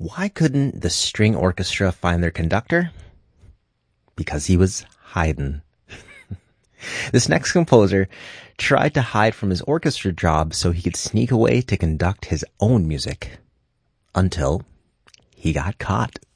Why couldn't the string orchestra find their conductor? Because he was hiding. This next composer tried to hide from his orchestra job so he could sneak away to conduct his own music. Until he got caught.